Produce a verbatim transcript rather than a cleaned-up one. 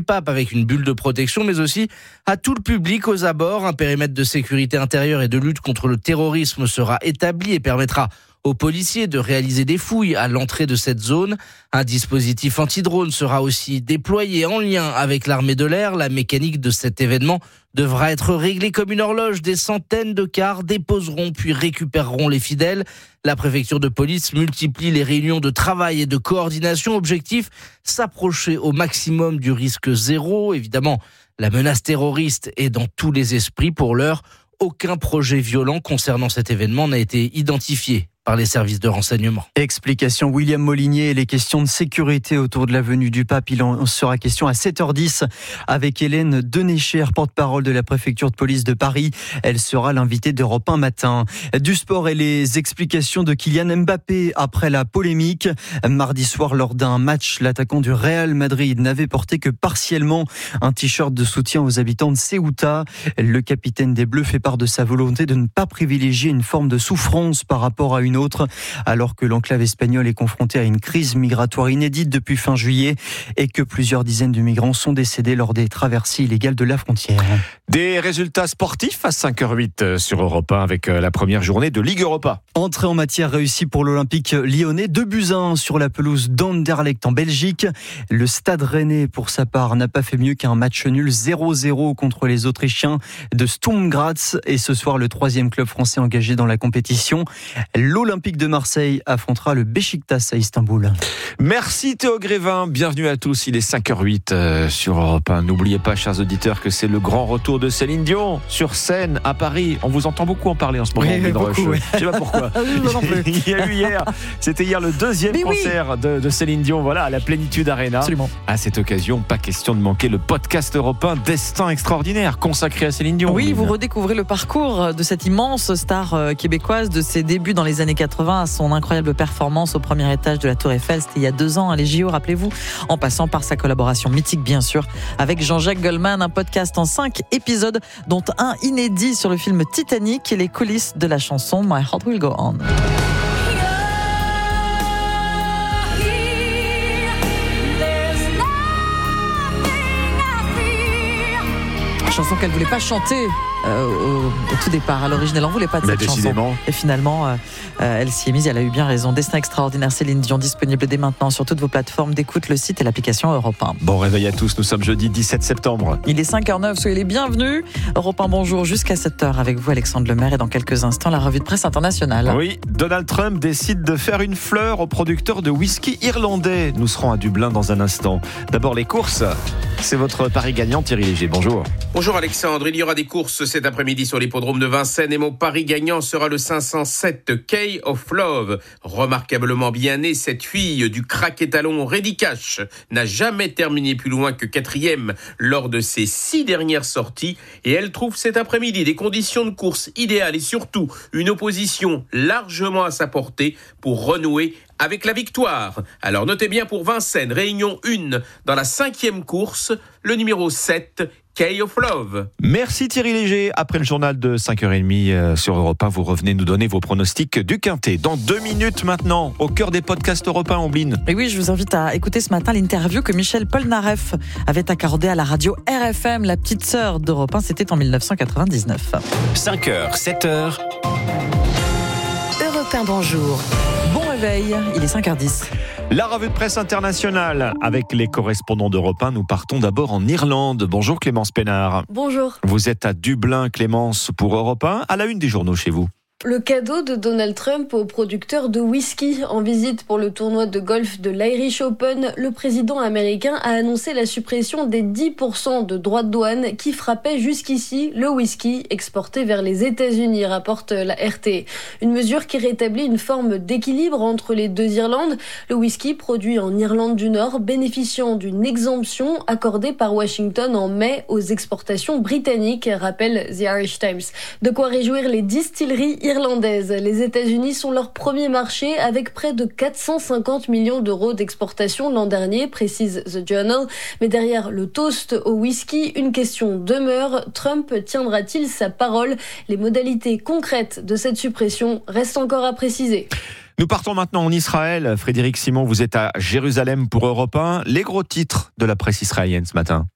pape avec une bulle de protection, mais aussi à tout le public aux abords. Un périmètre de sécurité intérieure et de lutte contre le terrorisme sera établi et permettra aux policiers de réaliser des fouilles à l'entrée de cette zone. Un dispositif anti-drone sera aussi déployé en lien avec l'armée de l'air. La mécanique de cet événement devra être réglée comme une horloge. Des centaines de cars déposeront puis récupéreront les fidèles. La préfecture de police multiplie les réunions de travail et de coordination. Objectif, s'approcher au maximum du risque zéro. Évidemment, la menace terroriste est dans tous les esprits. Pour l'heure, aucun projet violent concernant cet événement n'a été identifié par les services de renseignement. Explication William Molinier et les questions de sécurité autour de la venue du pape. Il en sera question à sept heures dix avec Hélène Denécher, porte-parole de la préfecture de police de Paris. Elle sera l'invitée d'Europe un matin. Du sport et les explications de Kylian Mbappé après la polémique. Mardi soir, lors d'un match, l'attaquant du Real Madrid n'avait porté que partiellement un t-shirt de soutien aux habitants de Ceuta. Le capitaine des Bleus fait part de sa volonté de ne pas privilégier une forme de souffrance par rapport à une autre, alors que l'enclave espagnole est confrontée à une crise migratoire inédite depuis fin juillet et que plusieurs dizaines de migrants sont décédés lors des traversées illégales de la frontière. Des résultats sportifs à cinq heures huit sur Europe un avec la première journée de Ligue Europa. Entrée en matière réussie pour l'Olympique lyonnais, deux buts à un sur la pelouse d'Anderlecht en Belgique. Le Stade Rennais, pour sa part, n'a pas fait mieux qu'un match nul zéro zéro contre les Autrichiens de Sturm Graz. Et ce soir, le troisième club français engagé dans la compétition, l'Olympique de Marseille, affrontera le Beşiktaş à Istanbul. Merci Théo Grévin, bienvenue à tous, il est cinq heures huit euh, sur Europe un. N'oubliez pas, chers auditeurs, que c'est le grand retour de Céline Dion sur scène à Paris. On vous entend beaucoup en parler en ce moment. Oui, beaucoup, oui. Je sais pas pourquoi. Il y a eu hier, c'était hier le deuxième Mais concert oui. de, de Céline Dion, voilà, à la Plénitude Arena. Absolument. À cette occasion, pas question de manquer le podcast Europe un Destin extraordinaire consacré à Céline Dion. Oui, vous redécouvrez le parcours de cette immense star québécoise, de ses débuts dans les années quatre-vingts à son incroyable performance au premier étage de la Tour Eiffel. C'était il y a deux ans, hein, les J O, rappelez-vous, en passant par sa collaboration mythique, bien sûr, avec Jean-Jacques Goldman. Un podcast en cinq épisodes, dont un inédit sur le film Titanic et les coulisses de la chanson My Heart Will Go On. Chanson qu'elle voulait pas chanter euh, au, au tout départ. À l'origine, elle en voulait pas de Mais cette décidément. chanson. Et finalement, euh, euh, elle s'y est mise. Elle a eu bien raison. Destin extraordinaire, Céline Dion, disponible dès maintenant sur toutes vos plateformes d'écoute, le site et l'application Europe un. Bon réveil à tous, nous sommes jeudi dix-sept septembre. Il est cinq heures neuf, soyez les bienvenus. Europe un, bonjour, jusqu'à sept heures avec vous, Alexandre Lemaire. Et dans quelques instants, la revue de presse internationale. Oui, Donald Trump décide de faire une fleur aux producteurs de whisky irlandais. Nous serons à Dublin dans un instant. D'abord les courses. C'est votre pari gagnant, Thierry Léger. Bonjour. Bonjour Alexandre, il y aura des courses cet après-midi sur l'hippodrome de Vincennes et mon pari gagnant sera le cinq cent sept Key of Love. Remarquablement bien née, cette fille du crack étalon Ready Cash n'a jamais terminé plus loin que quatrième lors de ses six dernières sorties et elle trouve cet après-midi des conditions de course idéales et surtout une opposition largement à sa portée pour renouer avec la victoire. Alors notez bien pour Vincennes, réunion un dans la cinquième course, le numéro sept, Key of Love. Merci Thierry Léger. Après le journal de cinq heures trente sur Europe un, vous revenez nous donner vos pronostics du Quintet. Dans deux minutes maintenant, au cœur des podcasts Europe un, Ombline. Et oui, je vous invite à écouter ce matin l'interview que Michel Polnareff avait accordée à la radio R F M, la petite sœur d'Europe un. C'était en dix-neuf cent quatre-vingt-dix-neuf. cinq heures, sept heures. Europe un, bonjour. Bon réveil, il est cinq heures dix. La revue de presse internationale avec les correspondants d'Europe un. Nous partons d'abord en Irlande. Bonjour Clémence Pénard. Bonjour. Vous êtes à Dublin, Clémence, pour Europe un, à la une des journaux chez vous. Le cadeau de Donald Trump au producteur de whisky. En visite pour le tournoi de golf de l'Irish Open, le président américain a annoncé la suppression des dix pour cent de droits de douane qui frappaient jusqu'ici le whisky exporté vers les États-Unis, rapporte la R T. Une mesure qui rétablit une forme d'équilibre entre les deux Irlandes. Le whisky produit en Irlande du Nord bénéficiant d'une exemption accordée par Washington en mai aux exportations britanniques, rappelle The Irish Times. De quoi réjouir les distilleries irlandaise. Les États-Unis sont leur premier marché avec près de quatre cent cinquante millions d'euros d'exportation l'an dernier, précise The Journal. Mais derrière le toast au whisky, une question demeure. Trump tiendra-t-il sa parole ? Les modalités concrètes de cette suppression restent encore à préciser. Nous partons maintenant en Israël. Frédéric Simon, vous êtes à Jérusalem pour Europe un. Les gros titres de la presse israélienne ce matin.